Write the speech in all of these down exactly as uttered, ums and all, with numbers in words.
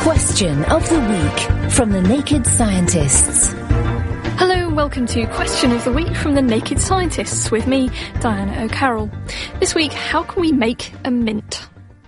Question of the Week from the Naked Scientists. Hello and welcome to Question of the Week from the Naked Scientists with me, Diana O'Carroll. This week, how can we make a mint?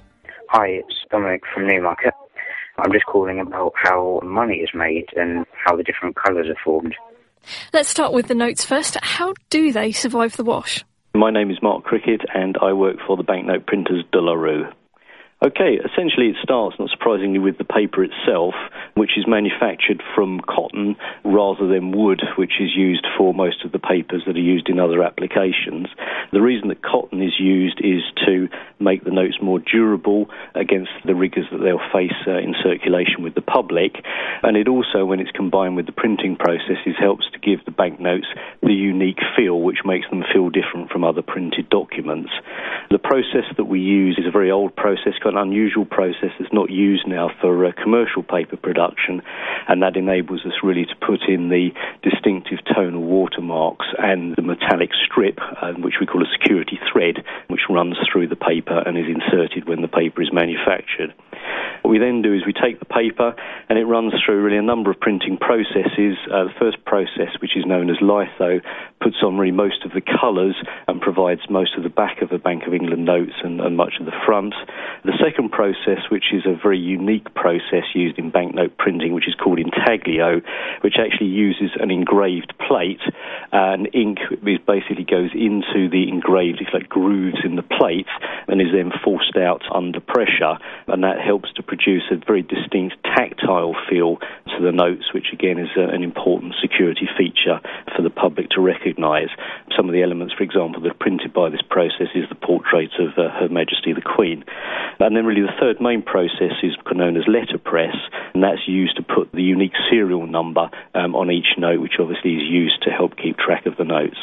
Hi, it's Dominic from Newmarket. I'm just calling about how money is made and how the different colours are formed. Let's start with the notes first. How do they survive the wash? My name is Mark Cricket and I work for the banknote printers De La Rue. Okay, essentially it starts, not surprisingly, with the paper itself, which is manufactured from cotton rather than wood, which is used for most of the papers that are used in other applications. The reason that cotton is used is to make the notes more durable against the rigours that they'll face uh, in circulation with the public, and it also, when it's combined with the printing processes, helps to give the banknotes the unique feel, which makes them feel different from other printed documents. The process that we use is a very old process, an unusual process that's not used now for uh, commercial paper production, and that enables us really to put in the distinctive tonal watermarks and the metallic strip, uh, which we call a security thread, which runs through the paper and is inserted when the paper is manufactured. What we then do is we take the paper and it runs through really a number of printing processes. Uh, the first process, which is known as litho, puts on really most of the colours and provides most of the back of the Bank of England notes and, and much of the front. The second process, which is a very unique process used in banknote printing, which is called intaglio, which actually uses an engraved plate, and ink basically goes into the engraved, it's like grooves in the plate, and is then forced out under pressure, and that helps to produce a very distinct tactile feel to the notes, which again is a, an important security feature for the public to recognise. Some of the elements, for example, that are printed by this process is the portrait of uh, Her Majesty the Queen. And then really the third main process is known as letterpress, and that's used to put the unique serial number um, on each note, which obviously is used to help keep track of the notes.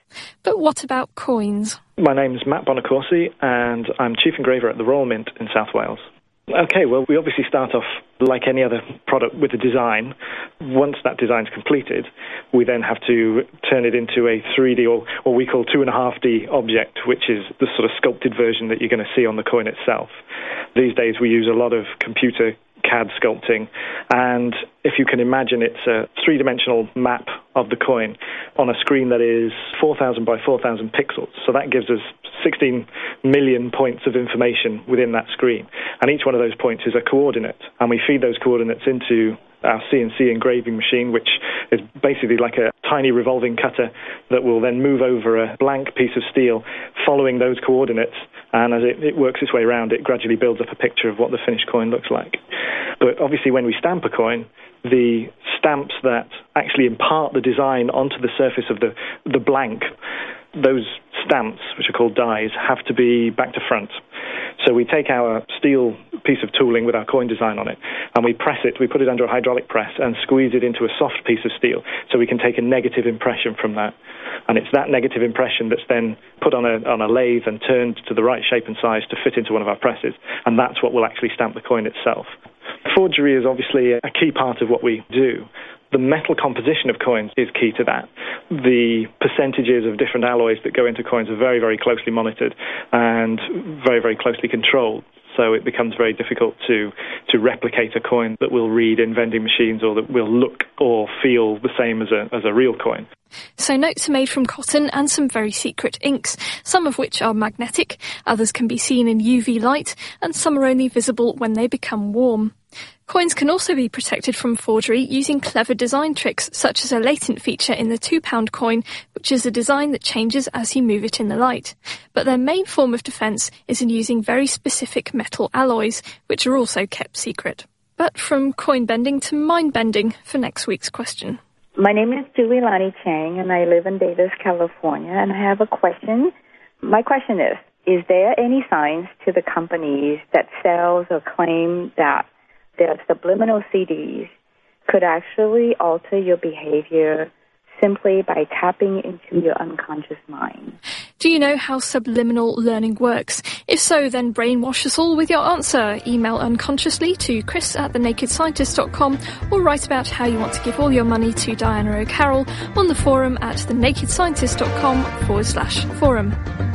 But what about coins? My name is Matt Bonacorsi and I'm Chief Engraver at the Royal Mint in South Wales. Okay, well, we obviously start off like any other product with a design. Once that design's completed, we then have to turn it into a three D or what we call two and a half D object, which is the sort of sculpted version that you're going to see on the coin itself. These days we use a lot of computer C A D sculpting, and if you can imagine, it's a three-dimensional map of the coin on a screen that is four thousand by four thousand pixels. So that gives us sixteen million points of information within that screen. And each one of those points is a coordinate. And we feed those coordinates into our C N C engraving machine, which is basically like a tiny revolving cutter that will then move over a blank piece of steel following those coordinates. And as it, it works its way around, it gradually builds up a picture of what the finished coin looks like. But obviously when we stamp a coin, the stamps that actually impart the design onto the surface of the, the blank, those stamps, which are called dies, have to be back to front. So we take our steel piece of tooling with our coin design on it, and we press it, we put it under a hydraulic press and squeeze it into a soft piece of steel so we can take a negative impression from that. And it's that negative impression that's then put on a, on a lathe and turned to the right shape and size to fit into one of our presses, and that's what will actually stamp the coin itself. Forgery is obviously a key part of what we do. The metal composition of coins is key to that. The percentages of different alloys that go into coins are very, very closely monitored and very, very closely controlled. So it becomes very difficult to, to replicate a coin that will read in vending machines or that will look or feel the same as a, as a real coin. So notes are made from cotton and some very secret inks, some of which are magnetic, others can be seen in U V light, and some are only visible when they become warm. Coins can also be protected from forgery using clever design tricks, such as a latent feature in the two pound coin, which is a design that changes as you move it in the light. But their main form of defence is in using very specific metal alloys, which are also kept secret. But from coin bending to mind bending for next week's question. My name is Julie Lani Chang, and I live in Davis, California, and I have a question. My question is, is there any signs to the companies that sells or claim that their subliminal C Ds could actually alter your behavior simply by tapping into your unconscious mind? Do you know how subliminal learning works? If so, then brainwash us all with your answer. Email unconsciously to chris at the naked scientist dot com or write about how you want to give all your money to Diana O'Carroll on the forum at the naked scientist dot com forward slash forum.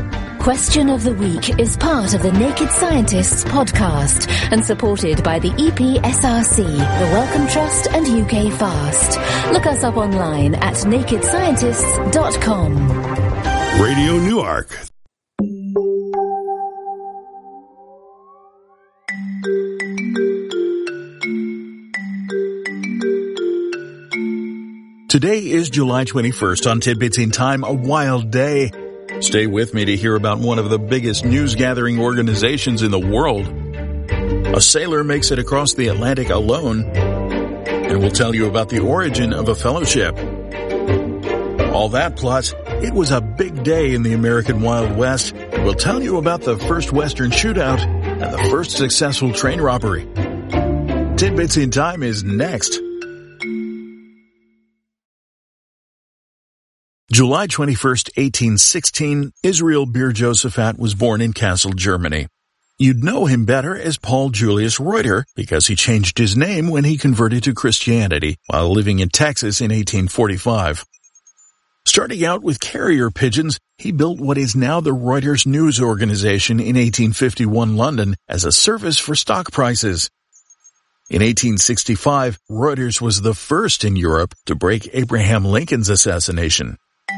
Question of the Week is part of the Naked Scientists podcast and supported by the E P S R C, the Wellcome Trust and U K Fast. Look us up online at naked scientists dot com. Radio Newark. Today is July twenty-first. On Tidbits in Time, a wild day. Stay with me to hear about one of the biggest news-gathering organizations in the world. A sailor makes it across the Atlantic alone, and we'll tell you about the origin of a fellowship. All that plus, it was a big day in the American Wild West, and we'll tell you about the first Western shootout and the first successful train robbery. Tidbits in Time is next. July twenty-first, eighteen sixteen, Israel Ber Josephat was born in Kassel, Germany. You'd know him better as Paul Julius Reuter because he changed his name when he converted to Christianity while living in Texas in eighteen forty-five. Starting out with carrier pigeons, he built what is now the Reuters News Organization in eighteen fifty-one London as a service for stock prices. In eighteen sixty-five, Reuters was the first in Europe to break Abraham Lincoln's assassination.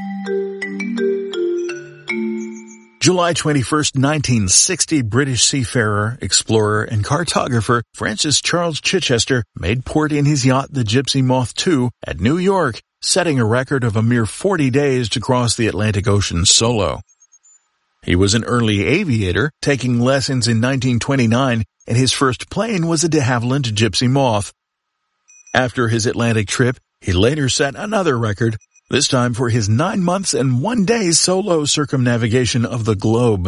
July twenty-first, nineteen sixty, British seafarer, explorer, and cartographer Francis Charles Chichester made port in his yacht the Gypsy Moth two at New York, setting a record of a mere forty days to cross the Atlantic Ocean solo. He was an early aviator, taking lessons in nineteen twenty-nine, and his first plane was a de Havilland Gypsy Moth. After his Atlantic trip, he later set another record, this time for his nine months and one day solo circumnavigation of the globe.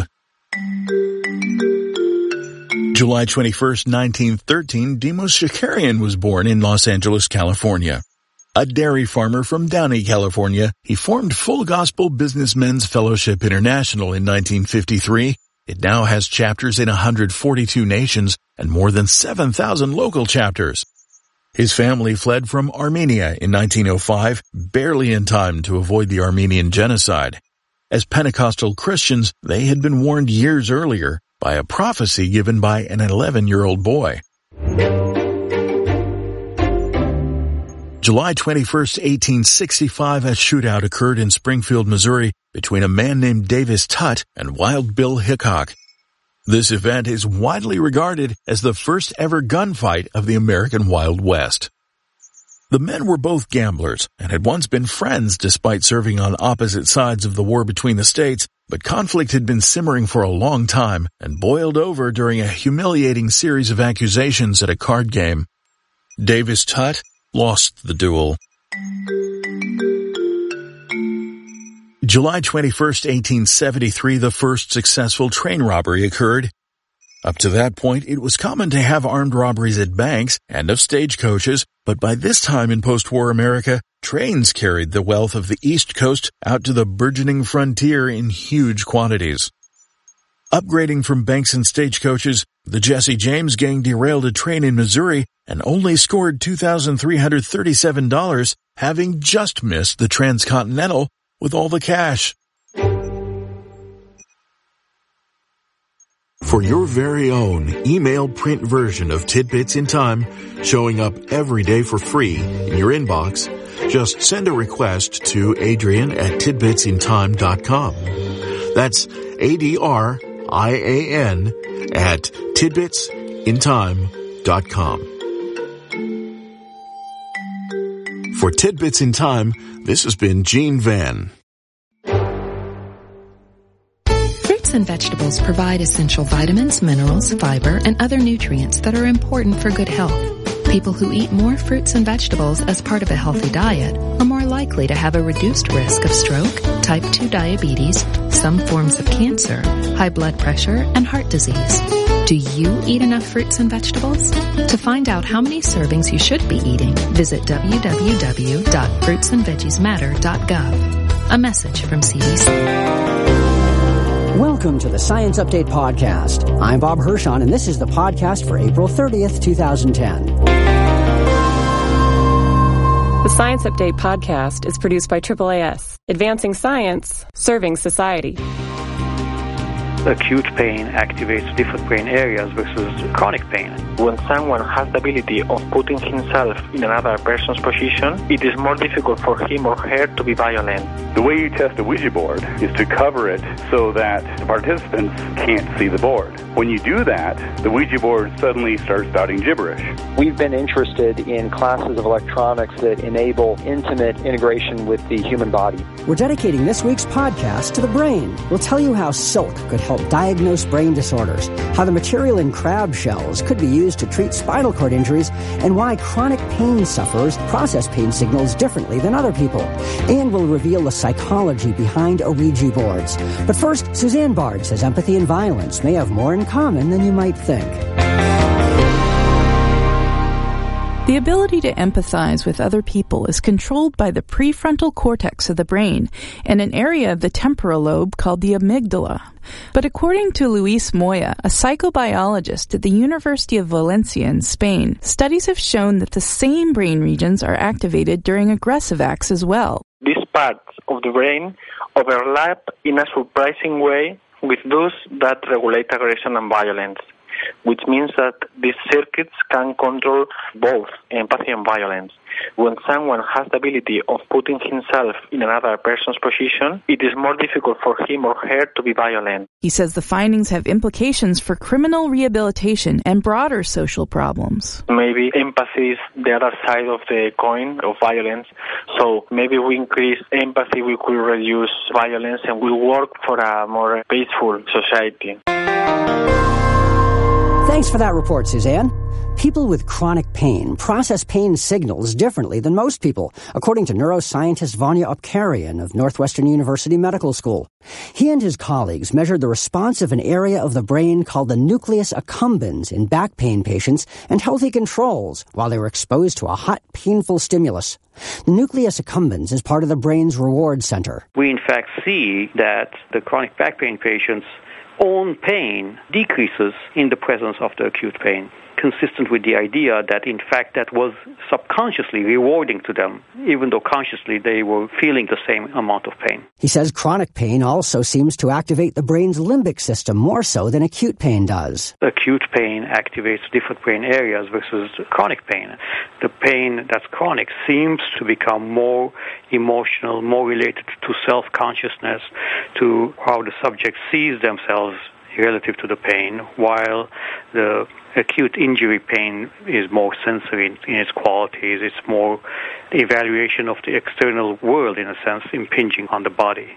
July twenty-first, nineteen thirteen, Demos Shakarian was born in Los Angeles, California. A dairy farmer from Downey, California, he formed Full Gospel Businessmen's Fellowship International in nineteen fifty-three. It now has chapters in one hundred forty-two nations and more than seven thousand local chapters. His family fled from Armenia in nineteen oh five, barely in time to avoid the Armenian genocide. As Pentecostal Christians, they had been warned years earlier by a prophecy given by an eleven-year-old boy. July twenty-first, eighteen sixty-five, a shootout occurred in Springfield, Missouri, between a man named Davis Tutt and Wild Bill Hickok. This event is widely regarded as the first ever gunfight of the American Wild West. The men were both gamblers and had once been friends despite serving on opposite sides of the war between the states, but conflict had been simmering for a long time and boiled over during a humiliating series of accusations at a card game. Davis Tutt lost the duel. July twenty-first, eighteen seventy-three, the first successful train robbery occurred. Up to that point, it was common to have armed robberies at banks and of stagecoaches, but by this time in post-war America, trains carried the wealth of the East Coast out to the burgeoning frontier in huge quantities. Upgrading from banks and stagecoaches, the Jesse James gang derailed a train in Missouri and only scored two thousand three hundred thirty-seven dollars, having just missed the Transcontinental with all the cash. For your very own email print version of Tidbits in Time, showing up every day for free in your inbox, just send a request to Adrian at tidbits in time dot com. That's A D R I A N at tidbits in time dot com. For Tidbits in Time, this has been Gene Van. Fruits and vegetables provide essential vitamins, minerals, fiber, and other nutrients that are important for good health. People who eat more fruits and vegetables as part of a healthy diet are more likely to have a reduced risk of stroke, type two diabetes, some forms of cancer, high blood pressure, and heart disease. Do you eat enough fruits and vegetables? To find out how many servings you should be eating, visit w w w dot fruits and veggies matter dot gov. A message from C D C. Welcome to the Science Update Podcast. I'm Bob Hirschon, and this is the podcast for April thirtieth, twenty ten. The Science Update Podcast is produced by triple A S, advancing science, serving society. acute pain activates different brain areas versus chronic pain. When someone has the ability of putting himself in another person's position, it is more difficult for him or her to be violent. The way you test a Ouija board is to cover it so that the participants can't see the board. When you do that, the Ouija board suddenly starts spouting gibberish. We've been interested in classes of electronics that enable intimate integration with the human body. We're dedicating this week's podcast to the brain. We'll tell you how silk could help diagnose brain disorders, how the material in crab shells could be used to treat spinal cord injuries, and why chronic pain sufferers process pain signals differently than other people. And we'll reveal the psychology behind Ouija boards. But first, Suzanne Bard says empathy and violence may have more in common than you might think. The ability to empathize with other people is controlled by the prefrontal cortex of the brain and an area of the temporal lobe called the amygdala. But according to Luis Moya, a psychobiologist at the University of Valencia in Spain, studies have shown that the same brain regions are activated during aggressive acts as well. These parts of the brain overlap in a surprising way with those that regulate aggression and violence, which means that these circuits can control both empathy and violence. When someone has the ability of putting himself in another person's position, it is more difficult for him or her to be violent. He says the findings have implications for criminal rehabilitation and broader social problems. Maybe empathy is the other side of the coin of violence. So maybe we increase empathy, we could reduce violence, and we work for a more peaceful society. Thanks for that report, Suzanne. People with chronic pain process pain signals differently than most people, according to neuroscientist Vanya Opkarian of Northwestern University Medical School. He and his colleagues measured the response of an area of the brain called the nucleus accumbens in back pain patients and healthy controls while they were exposed to a hot, painful stimulus. The nucleus accumbens is part of the brain's reward center. We in fact see that the chronic back pain patients' own pain decreases in the presence of the acute pain, consistent with the idea that, in fact, that was subconsciously rewarding to them, even though consciously they were feeling the same amount of pain. He says chronic pain also seems to activate the brain's limbic system more so than acute pain does. Acute pain activates different brain areas versus chronic pain. The pain that's chronic seems to become more emotional, more related to self-consciousness, to how the subject sees themselves relative to the pain, while the acute injury pain is more sensory in its qualities. It's more the evaluation of the external world, in a sense, impinging on the body.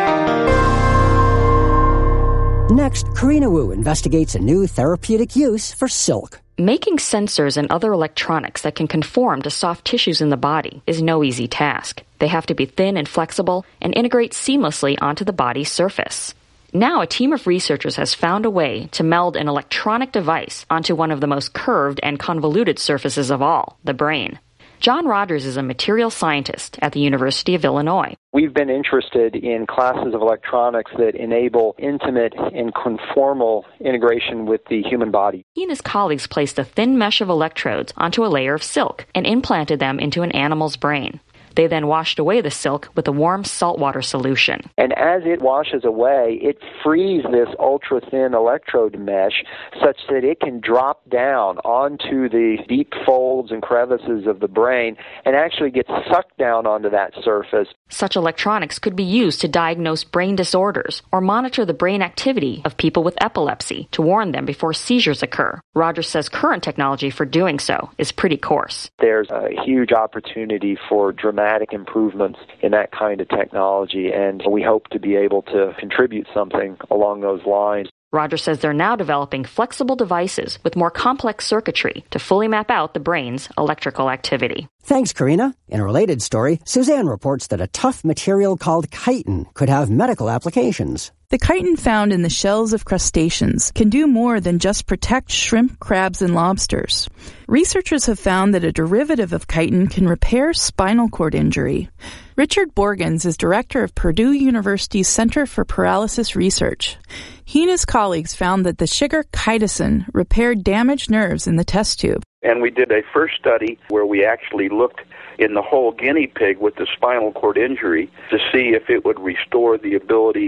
Next, Karina Wu investigates a new therapeutic use for silk. Making sensors and other electronics that can conform to soft tissues in the body is no easy task. They have to be thin and flexible and integrate seamlessly onto the body's surface. Now, a team of researchers has found a way to meld an electronic device onto one of the most curved and convoluted surfaces of all, the brain. John Rogers is a material scientist at the University of Illinois. We've been interested in classes of electronics that enable intimate and conformal integration with the human body. He and his colleagues placed a thin mesh of electrodes onto a layer of silk and implanted them into an animal's brain. They then washed away the silk with a warm saltwater solution. And as it washes away, it frees this ultra-thin electrode mesh such that it can drop down onto the deep folds and crevices of the brain and actually get sucked down onto that surface. Such electronics could be used to diagnose brain disorders or monitor the brain activity of people with epilepsy to warn them before seizures occur. Rogers says current technology for doing so is pretty coarse. There's a huge opportunity for dramatic improvements in that kind of technology, and we hope to be able to contribute something along those lines. Rogers says they're now developing flexible devices with more complex circuitry to fully map out the brain's electrical activity. Thanks, Karina. In a related story, Suzanne reports that a tough material called chitin could have medical applications. The chitin found in the shells of crustaceans can do more than just protect shrimp, crabs, and lobsters. Researchers have found that a derivative of chitin can repair spinal cord injury. Richard Borgens is director of Purdue University's Center for Paralysis Research. He and his colleagues found that the sugar chitosan repaired damaged nerves in the test tube. And we did a first study where we actually looked in the whole guinea pig with the spinal cord injury to see if it would restore the ability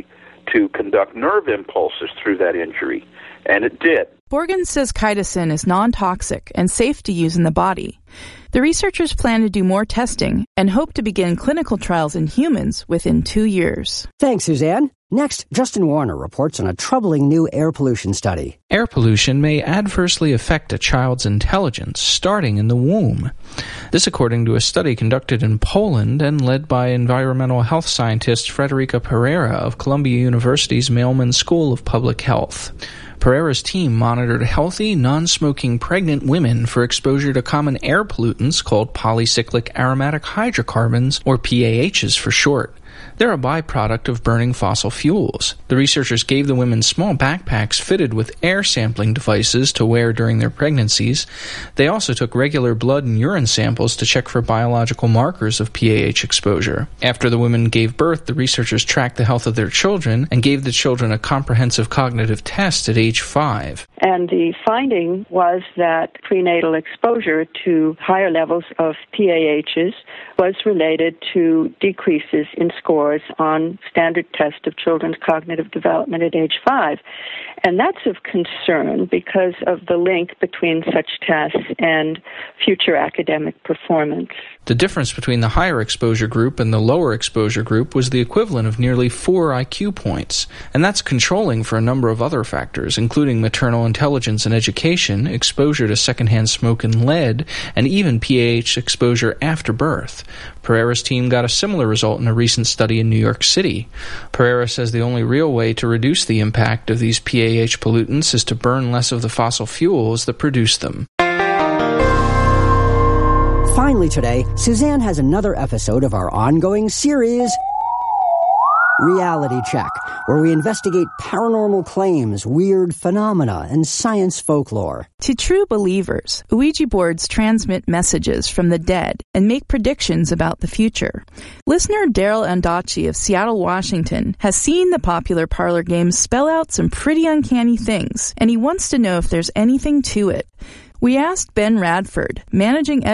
to conduct nerve impulses through that injury, and it did. Borgen says chitosan is non-toxic and safe to use in the body. The researchers plan to do more testing and hope to begin clinical trials in humans within two years. Thanks, Suzanne. Next, Justin Warner reports on a troubling new air pollution study. Air pollution may adversely affect a child's intelligence starting in the womb. This according to a study conducted in Poland and led by environmental health scientist Frederica Pereira of Columbia University's Mailman School of Public Health. Pereira's team monitored healthy, non-smoking pregnant women for exposure to common air pollutants called polycyclic aromatic hydrocarbons, or P A Hs for short. They're a byproduct of burning fossil fuels. The researchers gave the women small backpacks fitted with air sampling devices to wear during their pregnancies. They also took regular blood and urine samples to check for biological markers of P A H exposure. After the women gave birth, the researchers tracked the health of their children and gave the children a comprehensive cognitive test at age five. And the finding was that prenatal exposure to higher levels of P A Hs was related to decreases in scores on standard test of children's cognitive development at age five. And that's of concern because of the link between such tests and future academic performance. The difference between the higher exposure group and the lower exposure group was the equivalent of nearly four I Q points, and that's controlling for a number of other factors, including maternal intelligence and education, exposure to secondhand smoke and lead, and even P A H exposure after birth. Pereira's team got a similar result in a recent study in New York City. Pereira says the only real way to reduce the impact of these P A H pollutants is to burn less of the fossil fuels that produce them. Finally today, Suzanne has another episode of our ongoing series, Reality Check, where we investigate paranormal claims, weird phenomena, and science folklore. To true believers, Ouija boards transmit messages from the dead and make predictions about the future. Listener Daryl Andachi of Seattle, Washington, has seen the popular parlor game spell out some pretty uncanny things, and he wants to know if there's anything to it. We asked Ben Radford, managing editor